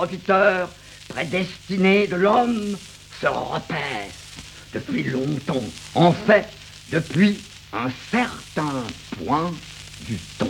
interlocuteur prédestiné de l'homme se repaisse depuis longtemps, en fait, depuis un certain point du temps.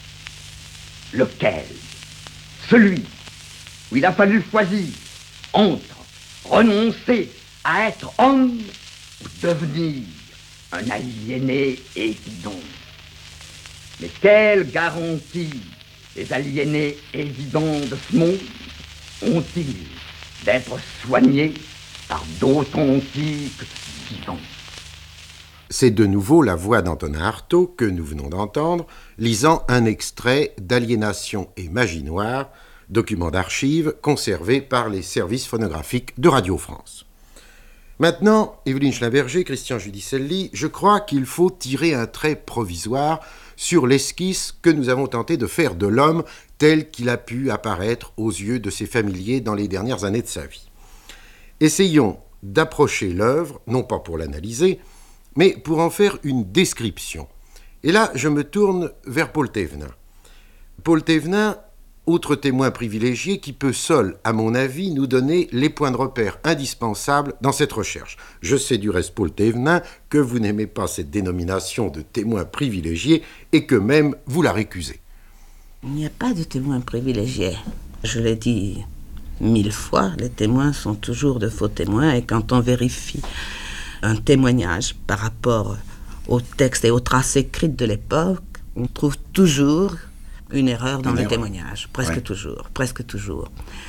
Lequel? Celui où il a fallu choisir entre renoncer à être homme ou devenir un aliéné évident. Mais quelle garantie les aliénés évidents de ce monde ont-ils d'être soignés par d'authentiques vivants? C'est de nouveau la voix d'Antonin Artaud que nous venons d'entendre, lisant un extrait d'Aliénation et Magie Noire, document d'archives conservé par les services phonographiques de Radio France. Maintenant, Évelyne Schlumberger, Christian Giudicelli, je crois qu'il faut tirer un trait provisoire sur l'esquisse que nous avons tenté de faire de l'homme tel qu'il a pu apparaître aux yeux de ses familiers dans les dernières années de sa vie. Essayons d'approcher l'œuvre, non pas pour l'analyser, mais pour en faire une description. Et là, je me tourne vers Paul Thévenin. Paul Thévenin, autre témoin privilégié qui peut seul, à mon avis, nous donner les points de repère indispensables dans cette recherche. Je sais du reste, Paul Thévenin, que vous n'aimez pas cette dénomination de témoin privilégié et que même vous la récusez. Il n'y a pas de témoin privilégié. Je l'ai dit 1000 fois, les témoins sont toujours de faux témoins et quand on vérifie un témoignage par rapport aux textes et aux traces écrites de l'époque, on trouve toujours une erreur dans le témoignage, presque toujours.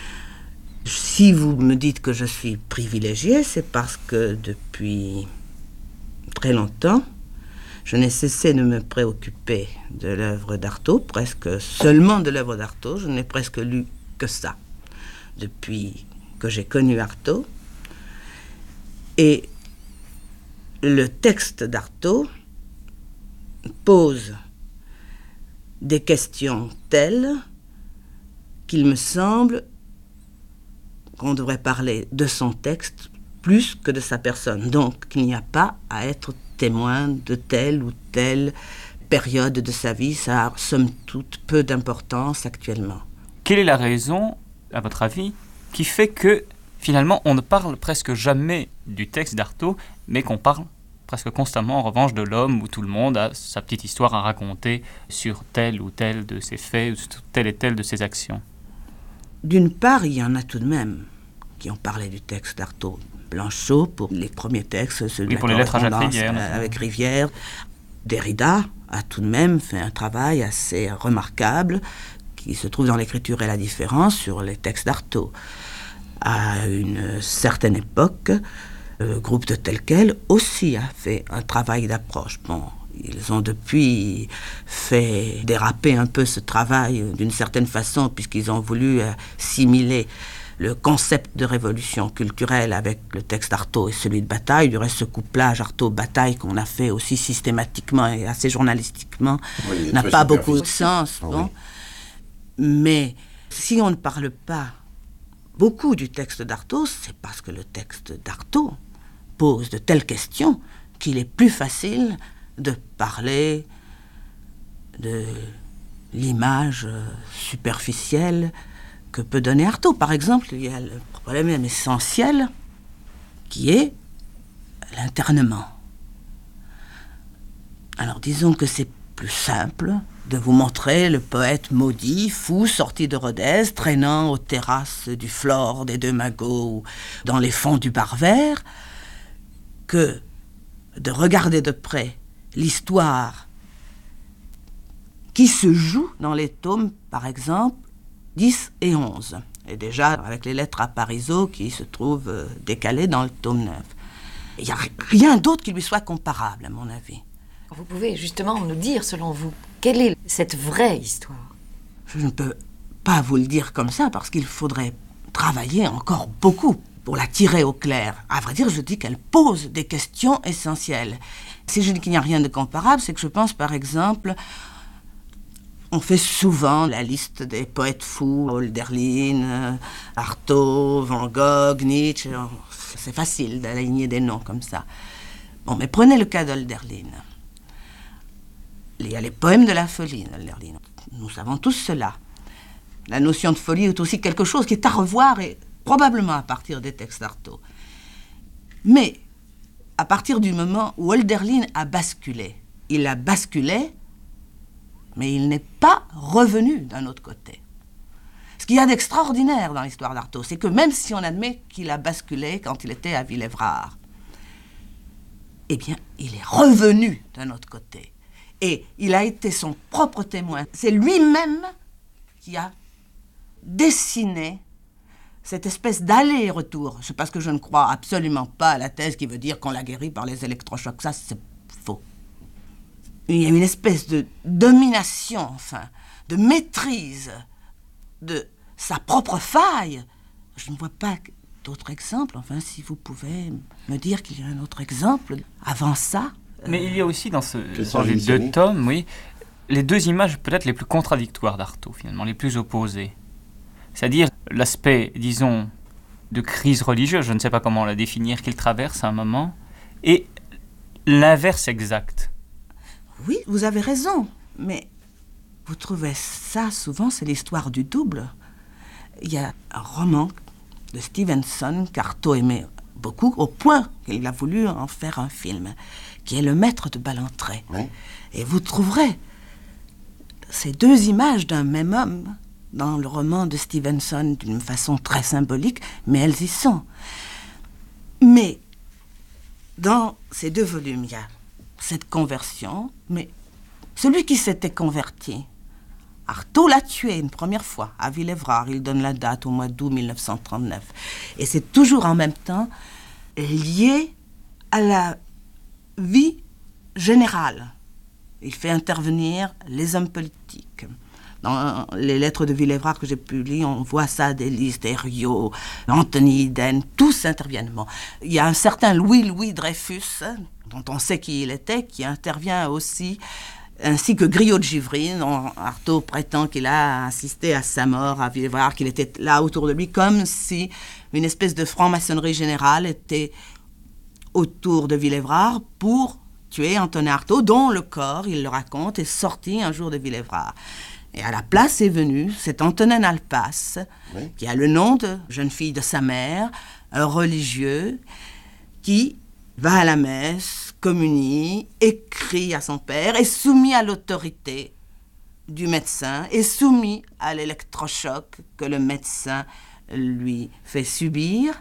Si vous me dites que je suis privilégié, c'est parce que depuis très longtemps, je n'ai cessé de me préoccuper de l'œuvre d'Artaud, presque seulement de l'œuvre d'Artaud, je n'ai presque lu que ça, depuis que j'ai connu Artaud. Et le texte d'Artaud pose des questions telles qu'il me semble qu'on devrait parler de son texte plus que de sa personne. Donc, qu'il n'y a pas à être témoin de telle ou telle période de sa vie. Ça a, somme toute, peu d'importance actuellement. Quelle est la raison, à votre avis, qui fait que, finalement, on ne parle presque jamais du texte d'Artaud, mais qu'on parle presque constamment, en revanche, de l'homme où tout le monde a sa petite histoire à raconter sur tel ou tel de ses faits, ou sur telle et telle de ses actions? D'une part, il y en a tout de même qui ont parlé du texte d'Artaud. Blanchot, pour les premiers textes, celui pour les lettres à Jacques Rivière. Avec Rivière. Derrida a tout de même fait un travail assez remarquable qui se trouve dans l'écriture et la différence sur les textes d'Artaud. À une certaine époque, le groupe de tel quel aussi a fait un travail d'approche. Bon, ils ont depuis fait déraper un peu ce travail d'une certaine façon, puisqu'ils ont voulu assimiler le concept de révolution culturelle avec le texte d'Artaud et celui de Bataille. Du reste, ce couplage Artaud-Bataille qu'on a fait aussi systématiquement et assez journalistiquement n'a pas beaucoup de sens. Bon. Mais si on ne parle pas beaucoup du texte d'Artaud, c'est parce que le texte d'Artaud pose de telles questions qu'il est plus facile de parler de l'image superficielle que peut donner Artaud. Par exemple, il y a le problème essentiel qui est l'internement. Alors disons que c'est plus simple de vous montrer le poète maudit, fou, sorti de Rodez, traînant aux terrasses du Flore des Deux Magots ou dans les fonds du Bar-Vert, que de regarder de près l'histoire qui se joue dans les tomes, par exemple, 10 et 11. Et déjà, avec les lettres à Parisot qui se trouvent décalées dans le tome 9. Il n'y a rien d'autre qui lui soit comparable, à mon avis. Vous pouvez justement nous dire, selon vous, quelle est cette vraie histoire? Je ne peux pas vous le dire comme ça, parce qu'il faudrait travailler encore beaucoup pour la tirer au clair. À vrai dire, je dis qu'elle pose des questions essentielles. Si je dis qu'il n'y a rien de comparable, c'est que je pense, par exemple, on fait souvent la liste des poètes fous, Hölderlin, Artaud, Van Gogh, Nietzsche. C'est facile d'aligner des noms comme ça. Bon, mais prenez le cas d'Hölderlin. Il y a les poèmes de la folie d'Hölderlin. Nous savons tous cela. La notion de folie est aussi quelque chose qui est à revoir, et probablement à partir des textes d'Artaud. Mais à partir du moment où Hölderlin a basculé, il a basculé, mais il n'est pas revenu d'un autre côté. Ce qu'il y a d'extraordinaire dans l'histoire d'Artaud, c'est que même si on admet qu'il a basculé quand il était à Villévrard, eh bien, il est revenu d'un autre côté. Et il a été son propre témoin. C'est lui-même qui a dessiné cette espèce d'aller-retour. C'est parce que je ne crois absolument pas à la thèse qui veut dire qu'on l'a guéri par les électrochocs. Ça, c'est faux. Il y a une espèce de domination, enfin, de maîtrise de sa propre faille. Je ne vois pas d'autres exemples. Enfin, si vous pouvez me dire qu'il y a un autre exemple avant ça. Mais il y a aussi dans les deux tomes, oui, les deux images peut-être les plus contradictoires d'Artaud, finalement, les plus opposées. C'est-à-dire l'aspect, disons, de crise religieuse, je ne sais pas comment la définir, qu'il traverse à un moment, et l'inverse exact. Oui, vous avez raison, mais vous trouvez ça souvent, c'est l'histoire du double. Il y a un roman de Stevenson qu'Artaud aimait beaucoup, au point qu'il a voulu en faire un film, qui est Le Maître de Ballantrae. Oui. Et vous trouverez ces deux images d'un même homme dans le roman de Stevenson d'une façon très symbolique, mais elles y sont. Mais dans ces deux volumes, il y a cette conversion, mais celui qui s'était converti, Artaud l'a tué une première fois à Villévrard. Il donne la date au mois d'août 1939. Et c'est toujours en même temps lié à la vie générale. Il fait intervenir les hommes politiques. Dans les lettres de Villévrard que j'ai publiées, on voit ça, d'Élise Thériault, Anthony Eden, tous interviennent. Bon, il y a un certain Louis Dreyfus, dont on sait qui il était, qui intervient aussi, ainsi que Griot de Givry, dont Artaud prétend qu'il a assisté à sa mort à Villévrard, qu'il était là autour de lui, comme si une espèce de franc-maçonnerie générale était autour de Villévrard pour tuer Antonin Artaud, dont le corps, il le raconte, est sorti un jour de Villévrard. Et à la place est venu cet Antonin Alpas, oui, qui a le nom de jeune fille de sa mère, un religieux, qui va à la messe, communie, écrit à son père, est soumis à l'autorité du médecin, est soumis à l'électrochoc que le médecin lui fait subir.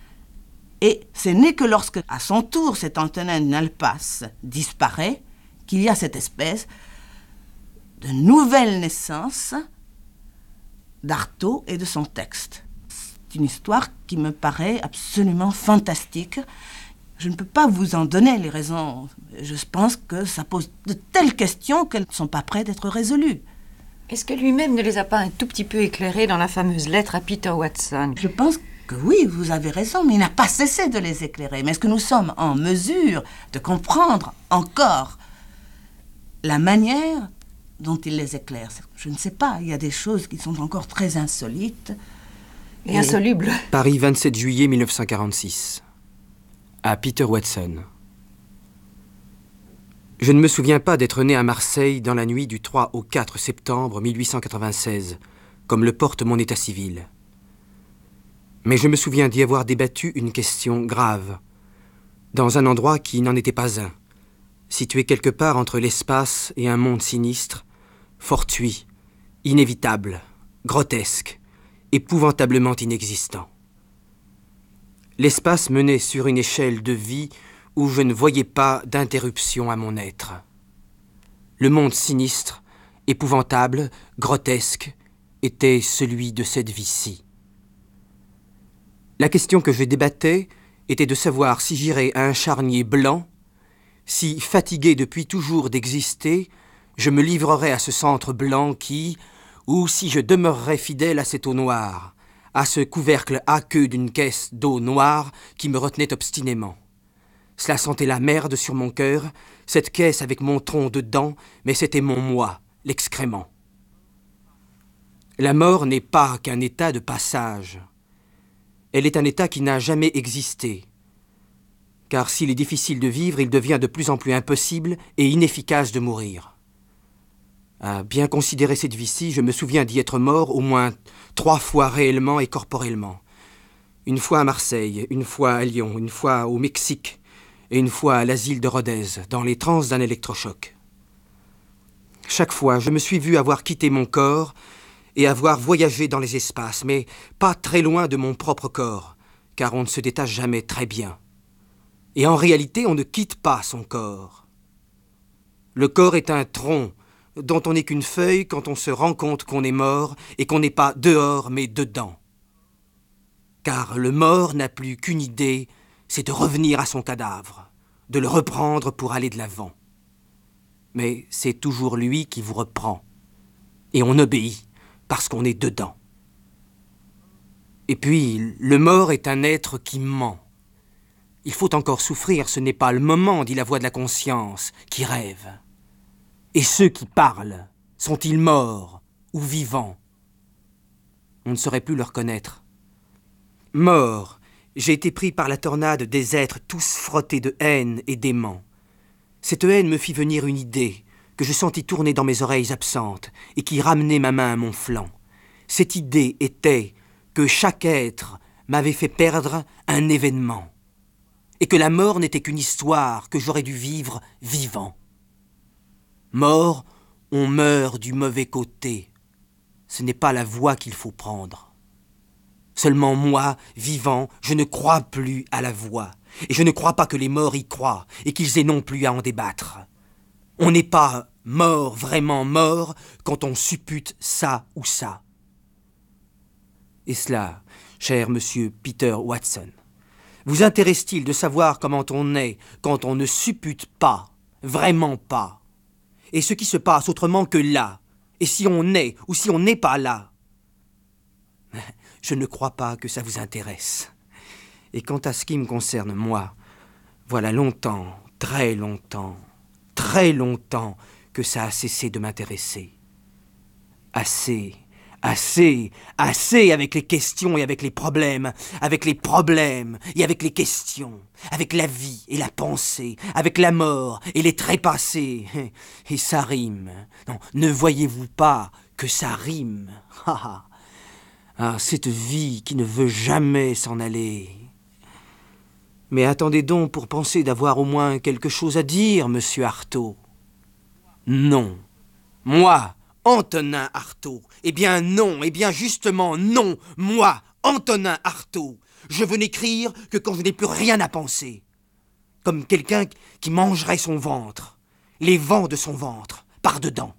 Et ce n'est que lorsque, à son tour, cet Antonin Alpas disparaît, qu'il y a cette espèce de nouvelle naissance d'Artaud et de son texte. C'est une histoire qui me paraît absolument fantastique. Je ne peux pas vous en donner les raisons. Je pense que ça pose de telles questions qu'elles ne sont pas prêtes d'être résolues. Est-ce que lui-même ne les a pas un tout petit peu éclairées dans la fameuse lettre à Peter Watson? Je pense que oui, vous avez raison, mais il n'a pas cessé de les éclairer. Mais est-ce que nous sommes en mesure de comprendre encore la manière dont il les éclaire? Je ne sais pas, il y a des choses qui sont encore très insolites. Et insolubles. Paris, 27 juillet 1946. À Peter Watson. Je ne me souviens pas d'être né à Marseille dans la nuit du 3 au 4 septembre 1896, comme le porte mon état civil. Mais je me souviens d'y avoir débattu une question grave, dans un endroit qui n'en était pas un, situé quelque part entre l'espace et un monde sinistre, fortuit, inévitable, grotesque, épouvantablement inexistant. L'espace menait sur une échelle de vie où je ne voyais pas d'interruption à mon être. Le monde sinistre, épouvantable, grotesque, était celui de cette vie-ci. La question que je débattais était de savoir si j'irais à un charnier blanc, si, fatigué depuis toujours d'exister, je me livrerais à ce centre blanc qui, ou si je demeurerais fidèle à cette eau noire, à ce couvercle aqueux d'une caisse d'eau noire qui me retenait obstinément. Cela sentait la merde sur mon cœur, cette caisse avec mon tronc dedans, mais c'était mon moi, l'excrément. La mort n'est pas qu'un état de passage. Elle est un état qui n'a jamais existé. Car s'il est difficile de vivre, il devient de plus en plus impossible et inefficace de mourir. À bien considérer cette vie-ci, je me souviens d'y être mort au moins 3 fois réellement et corporellement. Une fois à Marseille, une fois à Lyon, une fois au Mexique et une fois à l'asile de Rodez, dans les transes d'un électrochoc. Chaque fois, je me suis vu avoir quitté mon corps et avoir voyagé dans les espaces, mais pas très loin de mon propre corps, car on ne se détache jamais très bien. Et en réalité, on ne quitte pas son corps. Le corps est un tronc dont on n'est qu'une feuille quand on se rend compte qu'on est mort et qu'on n'est pas dehors mais dedans. Car le mort n'a plus qu'une idée, c'est de revenir à son cadavre, de le reprendre pour aller de l'avant. Mais c'est toujours lui qui vous reprend. Et on obéit parce qu'on est dedans. Et puis, le mort est un être qui ment. Il faut encore souffrir, ce n'est pas le moment, dit la voix de la conscience, qui rêve. Et ceux qui parlent, sont-ils morts ou vivants? On ne saurait plus le reconnaître. Mort, j'ai été pris par la tornade des êtres tous frottés de haine et d'aimant. Cette haine me fit venir une idée, que je sentis tourner dans mes oreilles absentes et qui ramenait ma main à mon flanc. Cette idée était que chaque être m'avait fait perdre un événement, et que la mort n'était qu'une histoire que j'aurais dû vivre vivant. Mort, on meurt du mauvais côté. Ce n'est pas la voie qu'il faut prendre. Seulement moi, vivant, je ne crois plus à la voie. Et je ne crois pas que les morts y croient, et qu'ils aient non plus à en débattre. On n'est pas mort, vraiment mort, quand on suppute ça ou ça. Et cela, cher monsieur Peter Watson, vous intéresse-t-il de savoir comment on est quand on ne suppute pas, vraiment pas? Et ce qui se passe autrement que là, et si on est ou si on n'est pas là? Je ne crois pas que ça vous intéresse. Et quant à ce qui me concerne, moi, voilà longtemps, très longtemps, que ça a cessé de m'intéresser. Assez avec les questions et avec les problèmes et avec les questions, avec la vie et la pensée, avec la mort et les trépassés. Et ça rime. Non, ne voyez-vous pas que ça rime? Cette vie qui ne veut jamais s'en aller. Mais attendez donc pour penser d'avoir au moins quelque chose à dire, monsieur Artaud. Non. Moi, Antonin Artaud. Eh bien non, justement non. Moi, Antonin Artaud. Je veux n'écrire que quand je n'ai plus rien à penser. Comme quelqu'un qui mangerait son ventre. Les vents de son ventre, par dedans.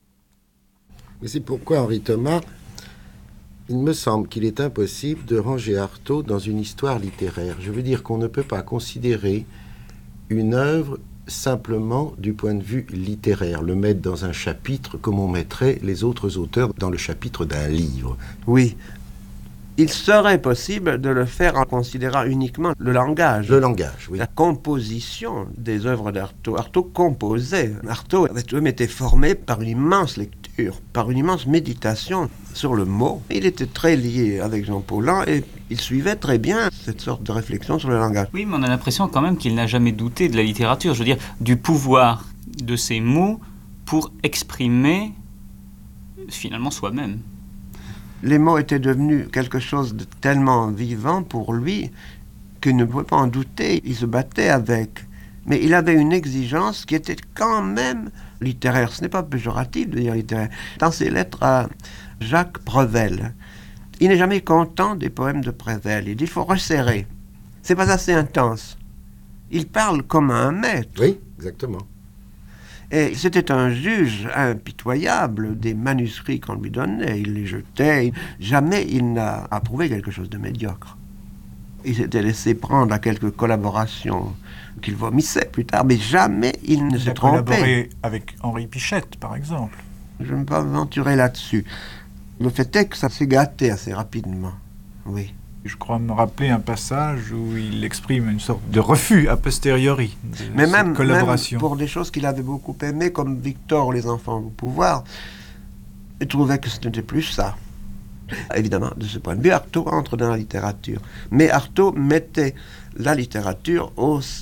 Mais c'est pourquoi, Henri Thomas, il me semble qu'il est impossible de ranger Artaud dans une histoire littéraire. Je veux dire qu'on ne peut pas considérer une œuvre simplement du point de vue littéraire, le mettre dans un chapitre comme on mettrait les autres auteurs dans le chapitre d'un livre. Oui. Il serait possible de le faire en considérant uniquement le langage. Le langage, oui. La composition des œuvres d'Artaud. Artaud composait. Artaud avait été formé par une immense lecture, par une immense méditation sur le mot. Il était très lié avec Jean Paulhan et il suivait très bien cette sorte de réflexion sur le langage. Oui, mais on a l'impression quand même qu'il n'a jamais douté de la littérature, je veux dire, du pouvoir de ces mots pour exprimer finalement soi-même. Les mots étaient devenus quelque chose de tellement vivant pour lui qu'il ne pouvait pas en douter. Il se battait avec. Mais il avait une exigence qui était quand même littéraire. Ce n'est pas péjoratif de dire littéraire. Dans ses lettres à Jacques Prévert, il n'est jamais content des poèmes de Prévert. Il dit qu'il faut resserrer. C'est pas assez intense. Il parle comme un maître. Oui, exactement. Et c'était un juge impitoyable des manuscrits qu'on lui donnait. Il les jetait. Jamais il n'a approuvé quelque chose de médiocre. Il s'était laissé prendre à quelques collaborations qu'il vomissait plus tard, mais jamais il ne s'est trompé. Il a collaboré avec Henri Pichette, par exemple. Je ne vais pas m'aventurer là-dessus. Le fait est que ça s'est gâté assez rapidement. Oui. Je crois me rappeler un passage où il exprime une sorte de refus a posteriori de cette collaboration. Même pour des choses qu'il avait beaucoup aimées, comme Victor, les enfants au pouvoir, il trouvait que ce n'était plus ça. Évidemment, de ce point de vue, Artaud entre dans la littérature. Mais Artaud mettait la littérature au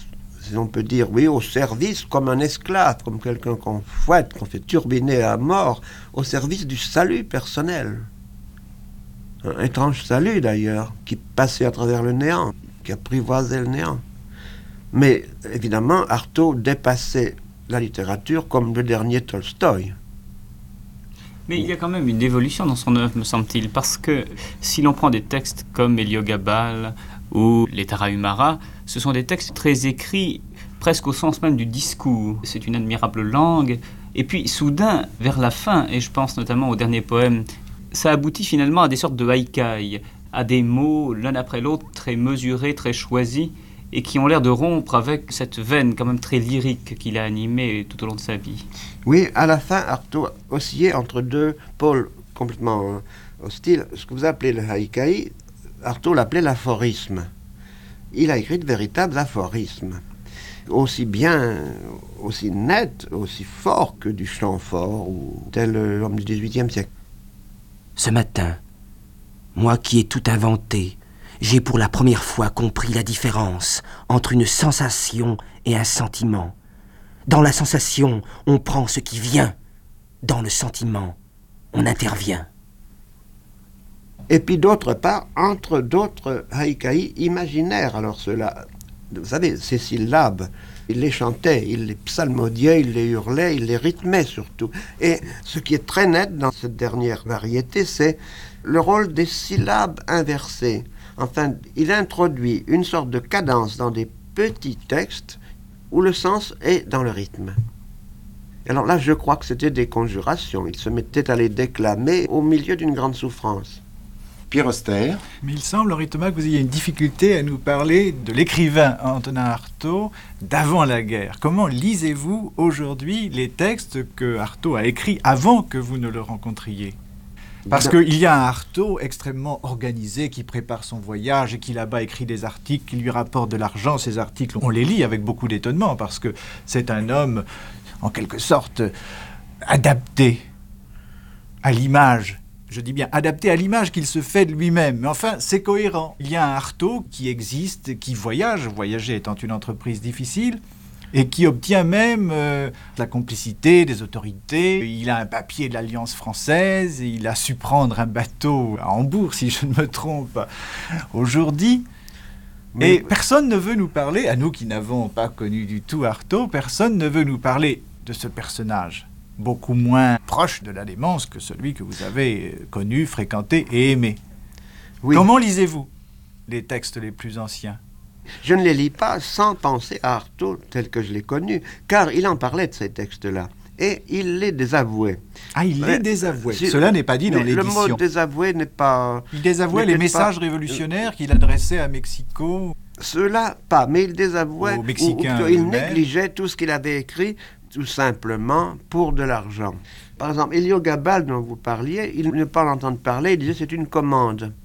si on peut dire, oui, au service, comme un esclave, comme quelqu'un qu'on fouette, qu'on fait turbiner à mort, au service du salut personnel. Un étrange salut, d'ailleurs, qui passait à travers le néant, qui apprivoisait le néant. Mais, évidemment, Artaud dépassait la littérature comme le dernier Tolstoï. Mais il y a quand même une évolution dans son œuvre, me semble-t-il, parce que si l'on prend des textes comme Héliogabale ou les Tarahumara, ce sont des textes très écrits, presque au sens même du discours. C'est une admirable langue. Et puis, soudain, vers la fin, et je pense notamment au dernier poème, ça aboutit finalement à des sortes de haïkai, à des mots l'un après l'autre très mesurés, très choisis, et qui ont l'air de rompre avec cette veine quand même très lyrique qu'il a animée tout au long de sa vie. Oui, à la fin, Artaud oscillait entre deux pôles complètement hostiles. Ce que vous appelez le haïkai, Artaud l'appelait l'aphorisme. Il a écrit de véritables aphorismes, aussi bien, aussi nets, aussi forts que du chant fort, ou tel l'homme du XVIIIe siècle. Ce matin, moi qui ai tout inventé, j'ai pour la première fois compris la différence entre une sensation et un sentiment. Dans la sensation, on prend ce qui vient. Dans le sentiment, on intervient. Et puis d'autre part, entre d'autres haïkai imaginaires. Alors ceux-là, vous savez, ces syllabes, il les chantait, il les psalmodiait, il les hurlait, il les rythmait surtout. Et ce qui est très net dans cette dernière variété, c'est le rôle des syllabes inversées. Enfin, il introduit une sorte de cadence dans des petits textes où le sens est dans le rythme. Alors là, je crois que c'était des conjurations. Il se mettait à les déclamer au milieu d'une grande souffrance. Pierre Auster. Mais il semble, Henri Thomas, que vous ayez une difficulté à nous parler de l'écrivain Antonin Artaud d'avant la guerre. Comment lisez-vous aujourd'hui les textes que Artaud a écrits avant que vous ne le rencontriez ? Parce qu'il y a un Artaud extrêmement organisé qui prépare son voyage et qui là-bas écrit des articles qui lui rapportent de l'argent. Ces articles, on les lit avec beaucoup d'étonnement parce que c'est un homme, en quelque sorte, adapté à l'image. Je dis bien adapté à l'image qu'il se fait de lui-même. Mais enfin, c'est cohérent. Il y a un Artaud qui existe, qui voyage, voyager étant une entreprise difficile, et qui obtient même la complicité des autorités. Il a un papier de l'Alliance française, il a su prendre un bateau à Hambourg, si je ne me trompe, aujourd'hui. Et personne ne veut nous parler, à nous qui n'avons pas connu du tout Artaud, personne ne veut nous parler de ce personnage, beaucoup moins proche de la démence que celui que vous avez connu, fréquenté et aimé. Oui. Comment lisez-vous les textes les plus anciens ? Je ne les lis pas sans penser à Artaud tel que je l'ai connu, car il en parlait de ces textes-là, et il les désavouait. Ah, il les désavouait. Cela n'est pas dit dans l'édition. Le mot désavouer n'est pas... Il désavouait les messages révolutionnaires qu'il adressait à Mexico. Cela, pas, mais il désavouait, ou il négligeait tout ce qu'il avait écrit, tout simplement pour de l'argent. Par exemple, Héliogabale, dont vous parliez, il ne pas l'entendre parler, il disait c'est une commande.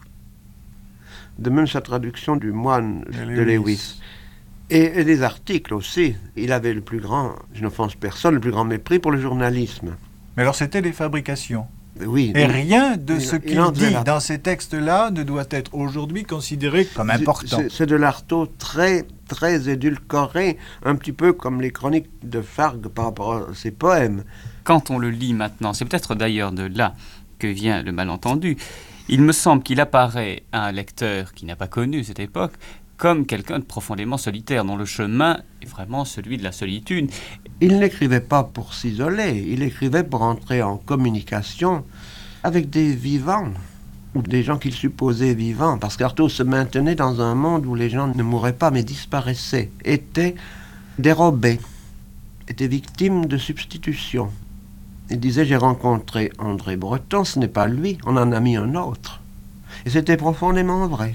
De même sa traduction du moine de Lewis. Et des articles aussi. Il avait le plus grand, je n'offense personne, le plus grand mépris pour le journalisme. Mais alors c'était des fabrications. Oui. Et rien de ce qu'il dit dans ces textes-là ne doit être aujourd'hui considéré comme important. C'est de l'Artaud très, très édulcoré, un petit peu comme les chroniques de Fargue par rapport à ses poèmes. Quand on le lit maintenant, c'est peut-être d'ailleurs de là que vient le malentendu. Il me semble qu'il apparaît à un lecteur qui n'a pas connu cette époque comme quelqu'un de profondément solitaire, dont le chemin est vraiment celui de la solitude. Il n'écrivait pas pour s'isoler, il écrivait pour entrer en communication avec des vivants, ou des gens qu'il supposait vivants, parce qu'Artaud se maintenait dans un monde où les gens ne mouraient pas, mais disparaissaient, étaient dérobés, étaient victimes de substitution. Il disait, j'ai rencontré André Breton, ce n'est pas lui, on en a mis un autre. Et c'était profondément vrai.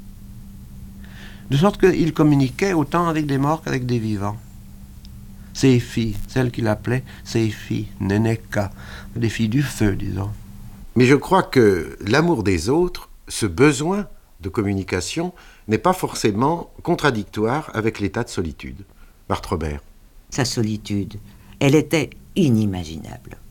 De sorte qu'il communiquait autant avec des morts qu'avec des vivants. Ses filles, celles qu'il appelait ses filles, Nénéka, des filles du feu, disons. Mais je crois que l'amour des autres, ce besoin de communication, n'est pas forcément contradictoire avec l'état de solitude. Marthe Robert. Sa solitude, elle était inimaginable.